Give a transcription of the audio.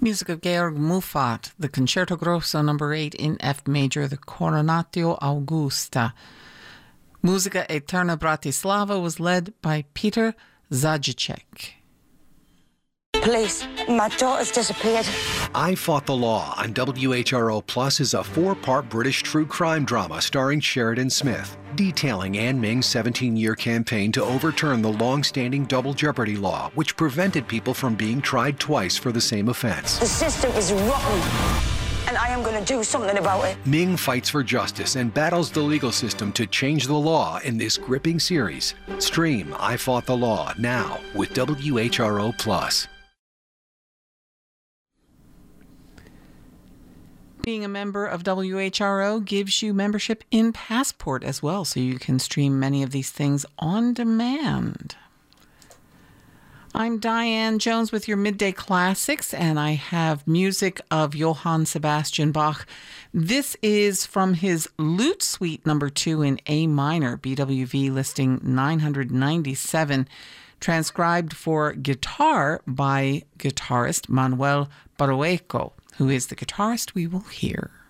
Music of Georg Muffat, the Concerto Grosso No. 8 in F major, the Coronatio Augusta. Musica Eterna Bratislava was led by Peter Zajicek. Police, my daughter's disappeared. I Fought the Law on WHRO Plus is a 4-part British true crime drama starring Sheridan Smith, detailing Anne Ming's 17-year campaign to overturn the long-standing double jeopardy law, which prevented people from being tried twice for the same offense. The system is rotten, and I am going to do something about it. Ming fights for justice and battles the legal system to change the law in this gripping series. Stream I Fought the Law now with WHRO Plus. Being a member of WHRO gives you membership in Passport as well, so you can stream many of these things on demand. I'm Diane Jones with your Midday Classics, and I have music of Johann Sebastian Bach. This is from his Lute Suite No. 2 in A minor, BWV listing 997, transcribed for guitar by guitarist Manuel Barrueco, who is the guitarist we will hear.